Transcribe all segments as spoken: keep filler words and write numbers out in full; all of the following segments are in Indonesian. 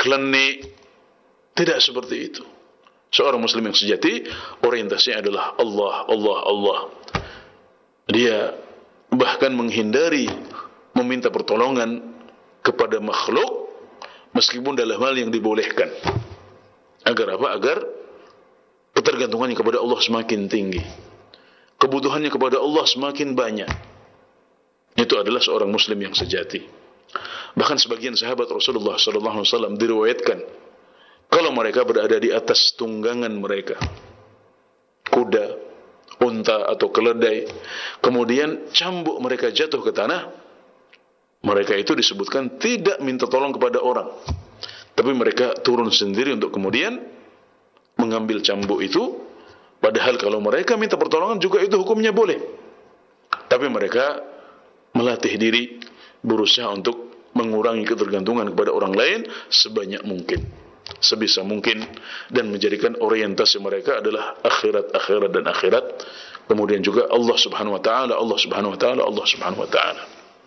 klenik. Tidak seperti itu. Seorang muslim yang sejati, orientasinya adalah Allah, Allah, Allah. Dia bahkan menghindari meminta pertolongan kepada makhluk, meskipun dalam hal yang dibolehkan. Agar apa? Agar ketergantungannya kepada Allah semakin tinggi, kebutuhannya kepada Allah semakin banyak. Itu adalah seorang muslim yang sejati. Bahkan sebagian sahabat Rasulullah sallallahu alaihi wasallam diriwayatkan, kalau mereka berada di atas tunggangan mereka, kuda, unta atau keledai, kemudian cambuk mereka jatuh ke tanah, mereka itu disebutkan tidak minta tolong kepada orang, tapi mereka turun sendiri untuk kemudian mengambil cambuk itu. Padahal kalau mereka minta pertolongan juga itu hukumnya boleh, tapi mereka melatih diri, berusaha untuk mengurangi ketergantungan kepada orang lain sebanyak mungkin, sebisa mungkin, dan menjadikan orientasi mereka adalah akhirat, akhirat dan akhirat. Kemudian juga Allah Subhanahu wa taala, Allah Subhanahu wa taala, Allah Subhanahu wa taala.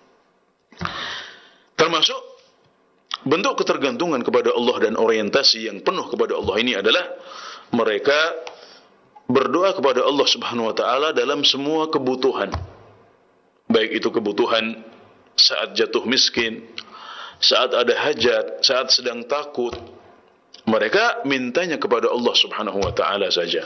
Termasuk bentuk ketergantungan kepada Allah dan orientasi yang penuh kepada Allah ini adalah mereka berdoa kepada Allah Subhanahu wa taala dalam semua kebutuhan. Baik itu kebutuhan saat jatuh miskin, saat ada hajat, saat sedang takut, mereka mintanya kepada Allah Subhanahu wa taala saja.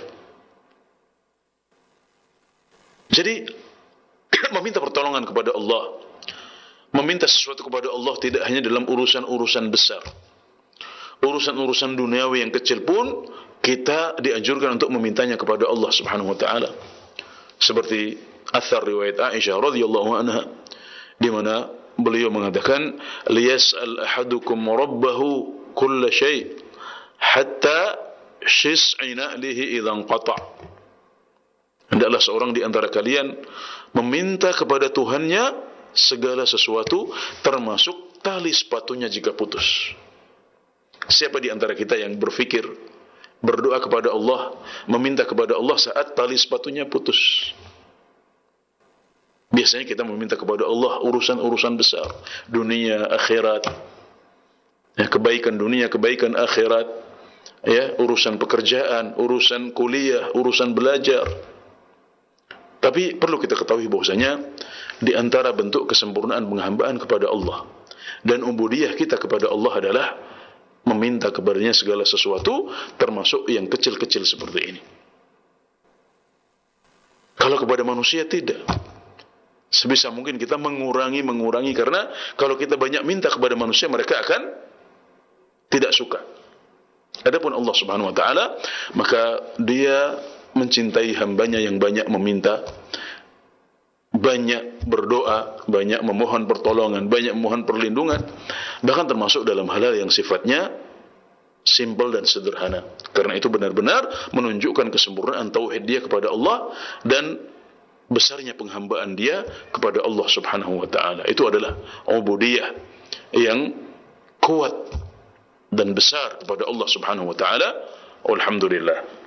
Jadi meminta pertolongan kepada Allah, meminta sesuatu kepada Allah tidak hanya dalam urusan-urusan besar. Urusan-urusan duniawi yang kecil pun kita dianjurkan untuk memintanya kepada Allah Subhanahu wa taala. Seperti athar riwayat Aisyah radhiyallahu anha, di mana beliau mengatakan, liyas'al ahadukum rabbahu kulla syai' hatta shis'i na'lihi idza qata'. Hendaklah seorang di antara kalian meminta kepada Tuhannya segala sesuatu, termasuk tali sepatunya jika putus. Siapa di antara kita yang berfikir berdoa kepada Allah, meminta kepada Allah saat tali sepatunya putus? Biasanya kita meminta kepada Allah urusan-urusan besar, dunia, akhirat, ya, kebaikan dunia, kebaikan akhirat, ya, urusan pekerjaan, urusan kuliah, urusan belajar. Tapi perlu kita ketahui bahwasanya di antara bentuk kesempurnaan penghambaan kepada Allah dan ubudiyah kita kepada Allah adalah meminta kepadanya segala sesuatu, termasuk yang kecil-kecil seperti ini. Kalau kepada manusia tidak. Sebisa mungkin kita mengurangi, mengurangi, karena kalau kita banyak minta kepada manusia, mereka akan tidak suka. Adapun Allah Subhanahu wa taala, maka Dia mencintai hambanya yang banyak meminta, banyak berdoa, banyak memohon pertolongan, banyak memohon perlindungan, bahkan termasuk dalam hal-hal yang sifatnya simpel dan sederhana. Karena itu benar-benar menunjukkan kesempurnaan tauhid dia kepada Allah dan besarnya penghambaan dia kepada Allah Subhanahu wa taala. Itu adalah ubudiyah yang kuat dan besar kepada Allah Subhanahu wa taala. Alhamdulillah.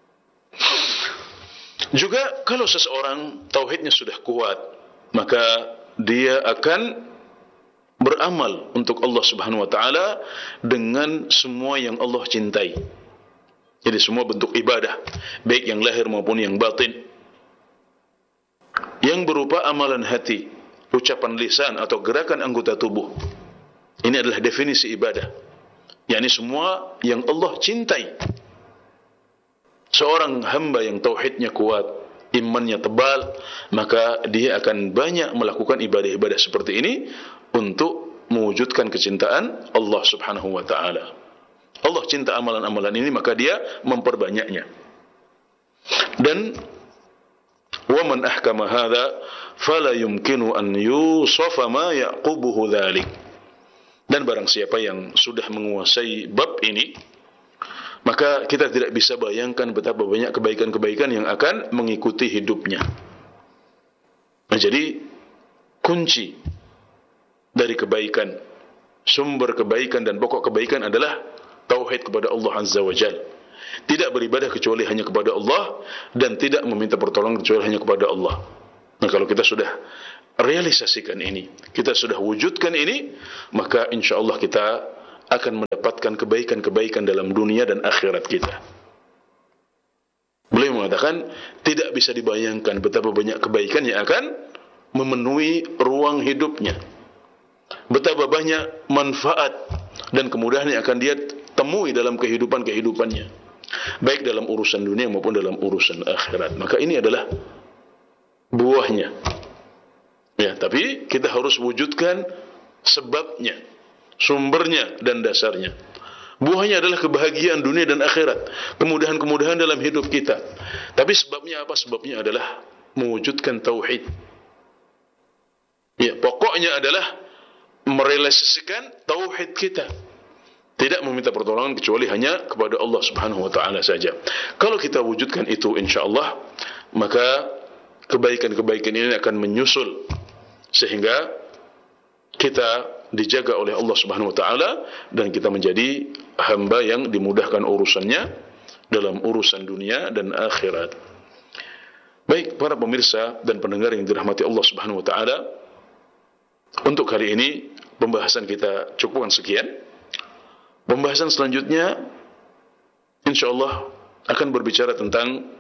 Juga kalau seseorang tauhidnya sudah kuat, maka dia akan beramal untuk Allah Subhanahu wa taala dengan semua yang Allah cintai. Jadi semua bentuk ibadah, baik yang lahir maupun yang batin, yang berupa amalan hati, ucapan lisan atau gerakan anggota tubuh. Ini adalah definisi ibadah, yakni semua yang Allah cintai. Seorang hamba yang tauhidnya kuat, imannya tebal, maka dia akan banyak melakukan ibadah-ibadah seperti ini untuk mewujudkan kecintaan Allah Subhanahu wa taala. Allah cinta amalan-amalan ini, maka dia memperbanyaknya. Dan wa man ahkama hadza fala yumkinu an yusafa ma yaqubuhu dzalik. Dan barang siapa yang sudah menguasai bab ini, maka kita tidak bisa bayangkan betapa banyak kebaikan-kebaikan yang akan mengikuti hidupnya. Nah, jadi kunci dari kebaikan, sumber kebaikan dan pokok kebaikan adalah tauhid kepada Allah Azza wa Jalla. Tidak beribadah kecuali hanya kepada Allah dan tidak meminta pertolongan kecuali hanya kepada Allah. Nah, kalau kita sudah realisasikan ini, kita sudah wujudkan ini, maka insya Allah kita akan mendapatkan kebaikan-kebaikan dalam dunia dan akhirat kita. Beliau mengatakan tidak bisa dibayangkan betapa banyak kebaikan yang akan memenuhi ruang hidupnya, betapa banyak manfaat dan kemudahan yang akan dia temui dalam kehidupan-kehidupannya, baik dalam urusan dunia maupun dalam urusan akhirat. Maka ini adalah buahnya. Ya, tapi kita harus wujudkan sebabnya, sumbernya dan dasarnya. Buahnya adalah kebahagiaan dunia dan akhirat, kemudahan-kemudahan dalam hidup kita. Tapi sebabnya apa? Sebabnya adalah mewujudkan tauhid. Ya, pokoknya adalah merealisasikan tauhid kita. Tidak meminta pertolongan kecuali hanya kepada Allah Subhanahu wa taala saja. Kalau kita wujudkan itu, insyaallah, maka kebaikan-kebaikan ini akan menyusul sehingga kita dijaga oleh Allah Subhanahu wa taala dan kita menjadi hamba yang dimudahkan urusannya dalam urusan dunia dan akhirat. Baik para pemirsa dan pendengar yang dirahmati Allah Subhanahu wa taala, untuk kali ini pembahasan kita cukupkan sekian. Pembahasan selanjutnya insyaallah akan berbicara tentang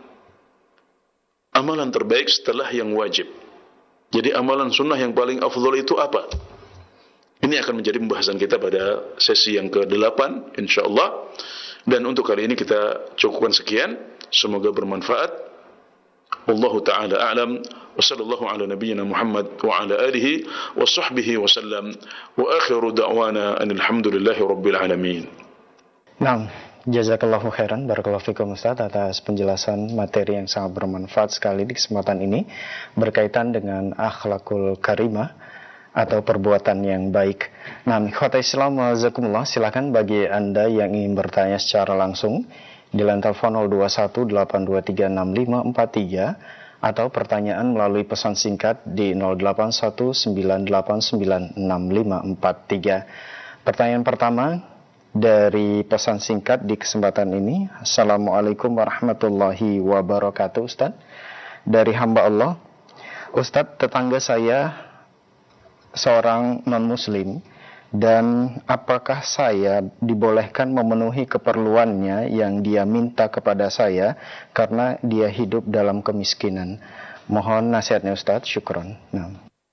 amalan terbaik setelah yang wajib. Jadi amalan sunnah yang paling afdal itu apa? Ini akan menjadi pembahasan kita pada sesi yang kedelapan insyaallah. Dan untuk kali ini kita cukupkan sekian. Semoga bermanfaat. Wallahu taala a'lam. Wa sallallahu ala nabiyyina Muhammad wa ala alihi wa sahbihi wa sallam. Wa akhiru da'wana alhamdulillahi rabbil alamin. Naam, jazakallahu khairan, barakallahu fikum Ustaz atas penjelasan materi yang sangat bermanfaat sekali di kesempatan ini berkaitan dengan akhlakul karimah atau perbuatan yang baik. Nah, ikhwatal Islam wajazakumullah, silakan bagi Anda yang ingin bertanya secara langsung di line telepon nol dua satu delapan dua tiga enam lima empat tiga atau pertanyaan melalui pesan singkat di nol delapan satu sembilan delapan sembilan enam lima empat tiga. Pertanyaan pertama dari pesan singkat di kesempatan ini. Assalamualaikum warahmatullahi wabarakatuh Ustaz. Dari hamba Allah, Ustaz, tetangga saya seorang non-muslim, dan apakah saya dibolehkan memenuhi keperluannya yang dia minta kepada saya karena dia hidup dalam kemiskinan? Mohon nasihatnya Ustaz, syukron. Nah.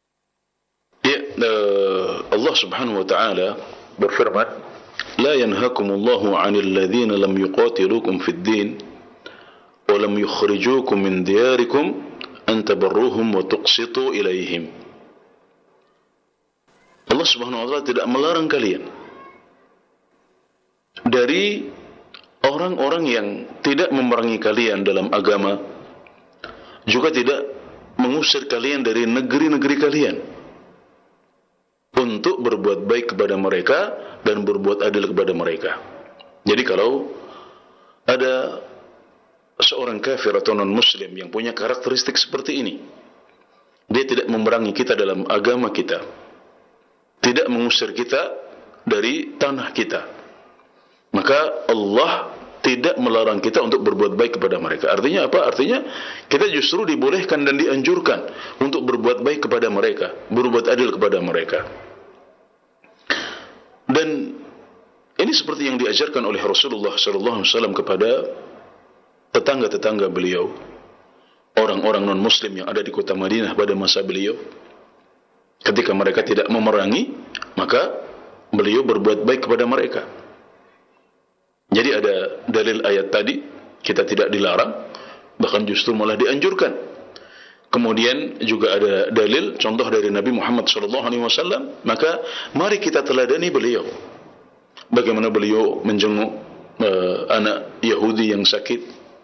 Ya, uh, Allah Subhanahu wa taala berfirman, "La yanhakumullahu 'anil ladzina lam yuqatilukum fid din wa lam yukhrijukum min diyarikum an tabarruhum wa tuqsitu ilaihim." Allah Subhanahu wa taala tidak melarang kalian dari orang-orang yang tidak memerangi kalian dalam agama, juga tidak mengusir kalian dari negeri-negeri kalian, untuk berbuat baik kepada mereka dan berbuat adil kepada mereka. Jadi kalau ada seorang kafir atau non-muslim yang punya karakteristik seperti ini, dia tidak memerangi kita dalam agama kita, tidak mengusir kita dari tanah kita, maka Allah tidak melarang kita untuk berbuat baik kepada mereka. Artinya apa? Artinya kita justru dibolehkan dan dianjurkan untuk berbuat baik kepada mereka, berbuat adil kepada mereka. Dan ini seperti yang diajarkan oleh Rasulullah sallallahu alaihi wasallam kepada tetangga-tetangga beliau, orang-orang non-muslim yang ada di kota Madinah pada masa beliau. Ketika mereka tidak memerangi, maka beliau berbuat baik kepada mereka. Jadi ada dalil ayat tadi, kita tidak dilarang, bahkan justru malah dianjurkan. Kemudian juga ada dalil, contoh dari Nabi Muhammad sallallahu alaihi wasallam, maka mari kita teladani beliau. Bagaimana beliau menjenguk uh, anak Yahudi yang sakit.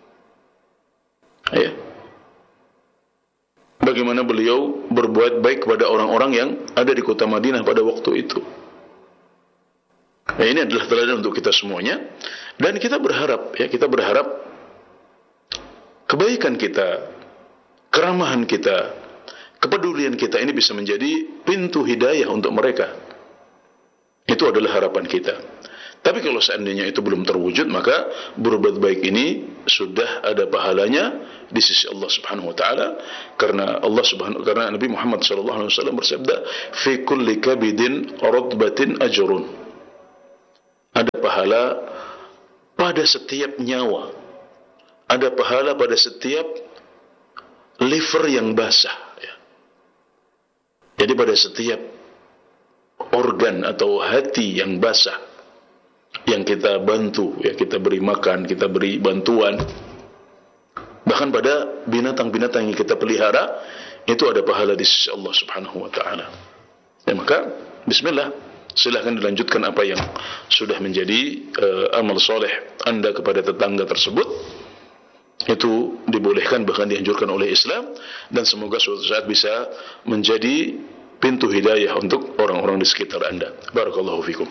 Ya. Bagaimana beliau berbuat baik kepada orang-orang yang ada di kota Madinah pada waktu itu. Nah, ini adalah teladan untuk kita semuanya, dan kita berharap, ya, kita berharap kebaikan kita, keramahan kita, kepedulian kita ini bisa menjadi pintu hidayah untuk mereka. Itu adalah harapan kita. Tapi kalau seandainya itu belum terwujud, maka berbuat baik ini sudah ada pahalanya di sisi Allah Subhanahu wa taala, karena Allah Subhanahu karena Nabi Muhammad sallallahu alaihi wasallam bersabda, "Fi kulli kabidin radbatin ajrun." ada pahala pada setiap nyawa, ada pahala pada setiap liver yang basah, ya. Jadi pada setiap organ atau hati yang basah yang kita bantu, ya, kita beri makan, kita beri bantuan, bahkan pada binatang-binatang yang kita pelihara, itu ada pahala di sisi Allah Subhanahu wa taala. Ya, maka bismillah, silahkan dilanjutkan apa yang sudah menjadi uh, amal soleh Anda kepada tetangga tersebut. Itu dibolehkan, bahkan dianjurkan oleh Islam, dan semoga suatu saat bisa menjadi pintu hidayah untuk orang-orang di sekitar Anda. Barakallahu fikum.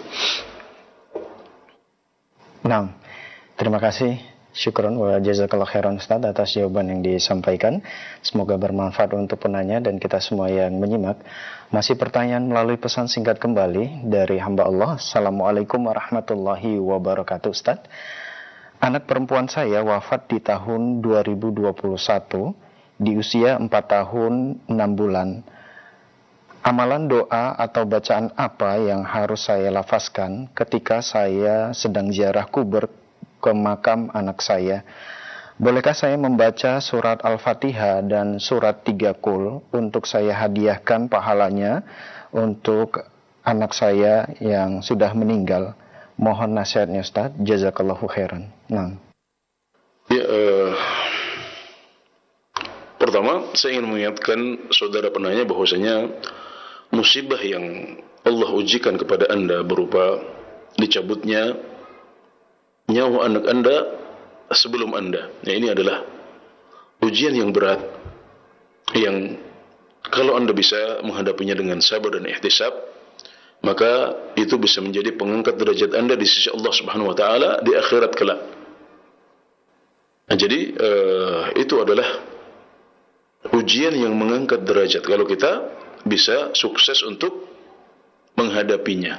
Nah, terima kasih. Syukron wa jazakallah khairan Ustaz atas jawaban yang disampaikan. Semoga bermanfaat untuk penanya dan kita semua yang menyimak. Masih pertanyaan melalui pesan singkat kembali dari hamba Allah. Assalamualaikum warahmatullahi wabarakatuh Ustaz. Anak perempuan saya wafat di tahun dua ribu dua puluh satu di usia empat tahun enam bulan. Amalan doa atau bacaan apa yang harus saya lafazkan ketika saya sedang ziarah kubur ke makam anak saya? Bolehkah saya membaca surat Al-Fatihah dan surat tiga kul untuk saya hadiahkan pahalanya untuk anak saya yang sudah meninggal? Mohon nasihatnya Ustaz. Jazakallahu khairan. Nah. Ya, uh, pertama saya ingin mengingatkan saudara penanya bahwasanya musibah yang Allah ujikan kepada Anda berupa dicabutnya nyawa anak Anda sebelum Anda. Ya, ini adalah ujian yang berat, yang kalau Anda bisa menghadapinya dengan sabar dan ihtisab, maka itu bisa menjadi pengangkat derajat Anda di sisi Allah Subhanahu wa taala di akhirat kelak. Nah, jadi uh, itu adalah ujian yang mengangkat derajat kalau kita bisa sukses untuk menghadapinya.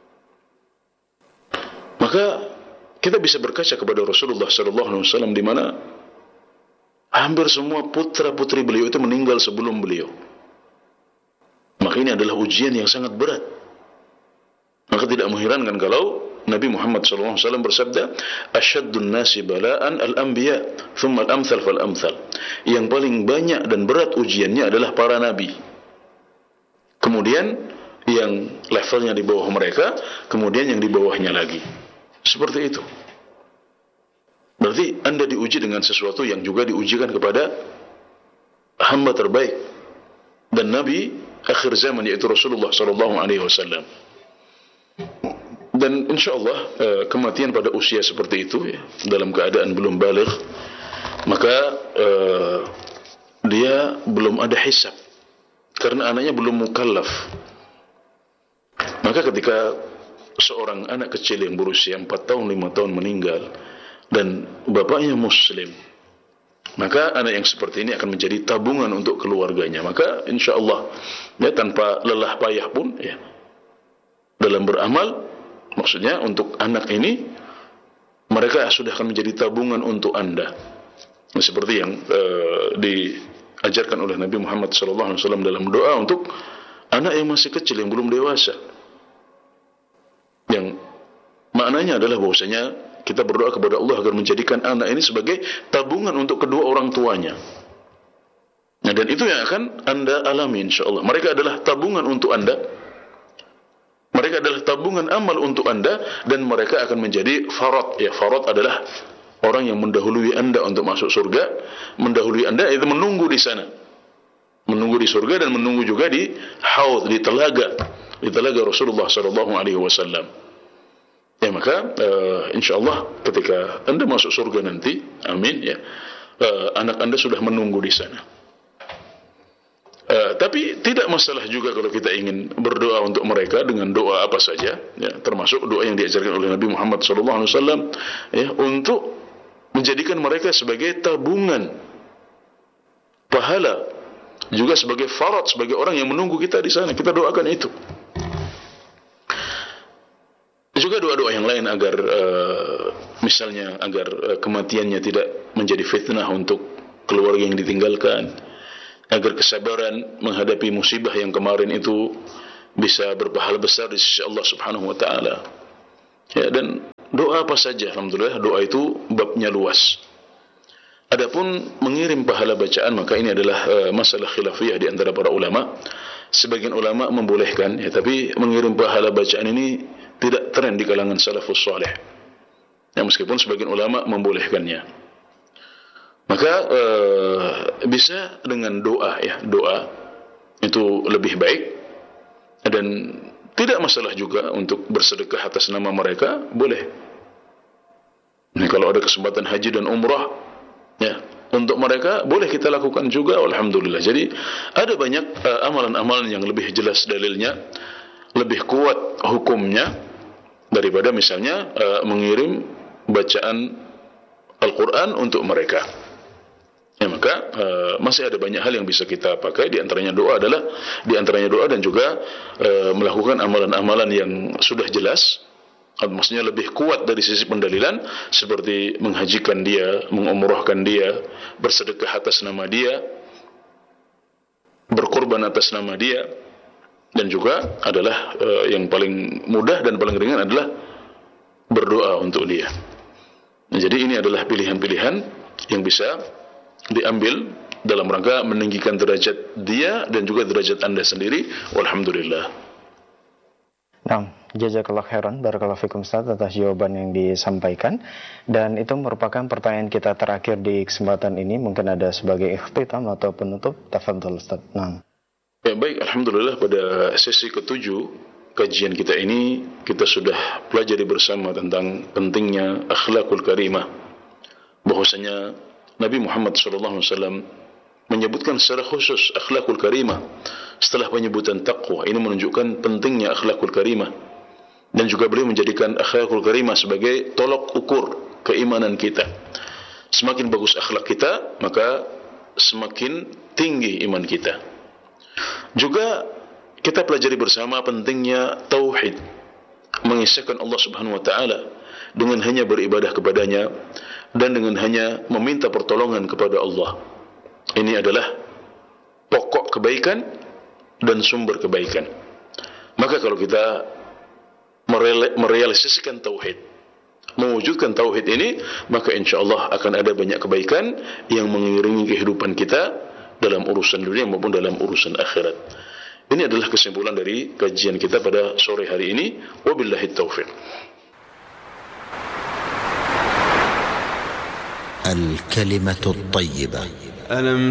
Maka kita bisa berkaca kepada Rasulullah sallallahu alaihi wasallam di mana hampir semua putra-putri beliau itu meninggal sebelum beliau. Maka ini adalah ujian yang sangat berat. Maka tidak mengherankan kalau Nabi Muhammad sallallahu alaihi wasallam bersabda, "Asyaddun nasi bala'an al-anbiya, thumma al-amthal fal-amthal." Yang paling banyak dan berat ujiannya adalah para nabi. Kemudian yang levelnya di bawah mereka, kemudian yang di bawahnya lagi. Seperti itu. Berarti Anda diuji dengan sesuatu yang juga diujikan kepada hamba terbaik dan Nabi akhir zaman, yaitu Rasulullah sallallahu alaihi wasallam. Dan insyaallah kematian pada usia seperti itu, ya, dalam keadaan belum baligh, maka uh, dia belum ada hisab karena anaknya belum mukallaf. Maka ketika seorang anak kecil yang berusia empat tahun, lima tahun meninggal dan bapaknya muslim, maka anak yang seperti ini akan menjadi tabungan untuk keluarganya. Maka insyaallah, ya, tanpa lelah payah pun, ya, dalam beramal, maksudnya untuk anak ini, mereka sudah akan menjadi tabungan untuk Anda. Seperti yang uh, diajarkan oleh Nabi Muhammad sallallahu alaihi wasallam dalam doa untuk anak yang masih kecil, yang belum dewasa. Yang maknanya adalah bahwasanya kita berdoa kepada Allah agar menjadikan anak ini sebagai tabungan untuk kedua orang tuanya. Nah, dan itu yang akan Anda alami insyaallah. Mereka adalah tabungan untuk Anda. Mereka adalah tabungan amal untuk Anda, dan mereka akan menjadi farad. Ya, farad adalah orang yang mendahului Anda untuk masuk surga, mendahului Anda itu menunggu di sana. Menunggu di surga dan menunggu juga di haud, di telaga, di telaga Rasulullah sallallahu alaihi wasallam. Ya, maka uh, insyaallah ketika Anda masuk surga nanti, amin, ya, uh, anak Anda sudah menunggu di sana. Uh, tapi tidak masalah juga kalau kita ingin berdoa untuk mereka dengan doa apa saja, ya, termasuk doa yang diajarkan oleh Nabi Muhammad sallallahu alaihi wasallam, ya, untuk menjadikan mereka sebagai tabungan pahala, juga sebagai farad, sebagai orang yang menunggu kita di sana. Kita doakan itu. Juga doa-doa yang lain agar uh, misalnya agar uh, kematiannya tidak menjadi fitnah untuk keluarga yang ditinggalkan, agar kesabaran menghadapi musibah yang kemarin itu bisa berpahala besar di sisi Allah Subhanahu wa taala. Ya, dan doa apa saja, alhamdulillah doa itu babnya luas. Adapun mengirim pahala bacaan, maka ini adalah uh, masalah khilafiyah di antara para ulama. Sebagian ulama membolehkan, ya, tapi mengirim pahala bacaan ini tidak tren di kalangan salafus saleh. Ya, meskipun sebagian ulama membolehkannya. Maka uh, bisa dengan doa, ya, doa itu lebih baik, dan tidak masalah juga untuk bersedekah atas nama mereka, boleh. Ini kalau ada kesempatan haji dan umrah, ya, untuk mereka boleh kita lakukan juga, alhamdulillah. Jadi ada banyak uh, amalan-amalan yang lebih jelas dalilnya, lebih kuat hukumnya daripada misalnya uh, mengirim bacaan Al-Quran untuk mereka. Ya, maka uh, masih ada banyak hal yang bisa kita pakai. Di antaranya doa adalah di antaranya doa dan juga uh, melakukan amalan-amalan yang sudah jelas. Maksudnya lebih kuat dari sisi pendalilan, seperti menghajikan dia, mengumrahkan dia, bersedekah atas nama dia, berkorban atas nama dia, dan juga adalah uh, yang paling mudah dan paling ringan adalah berdoa untuk dia. Nah, jadi ini adalah pilihan-pilihan yang bisa diambil dalam rangka meninggikan derajat dia dan juga derajat anda sendiri. Walhamdulillah. Nah, jazakallah khairan, barakallahu fikum Ustaz atas jawaban yang disampaikan. Dan itu merupakan pertanyaan kita terakhir di kesempatan ini. Mungkin ada sebagai ikhtitam atau penutup. Tafadhol Ustaz. Nah. Ya, baik, alhamdulillah pada sesi ketujuh kajian kita ini kita sudah pelajari bersama tentang pentingnya akhlakul karimah. Bahwasanya Nabi Muhammad sallallahu alaihi wasallam menyebutkan secara khusus akhlakul karimah setelah penyebutan taqwa. Ini menunjukkan pentingnya akhlakul karimah, dan juga beliau menjadikan akhlakul karimah sebagai tolok ukur keimanan kita. Semakin bagus akhlak kita, maka semakin tinggi iman kita. Juga kita pelajari bersama pentingnya tauhid, mengisahkan Allah Subhanahu wa taala dengan hanya beribadah kepadanya dan dengan hanya meminta pertolongan kepada Allah. Ini adalah pokok kebaikan dan sumber kebaikan. Maka kalau kita merealisasikan tauhid, mewujudkan tauhid ini, maka insyaAllah akan ada banyak kebaikan yang mengiringi kehidupan kita dalam urusan dunia maupun dalam urusan akhirat. Ini adalah kesimpulan dari kajian kita pada sore hari ini. Wabillahi taufiq. Al-kalimatu at-tayyibah.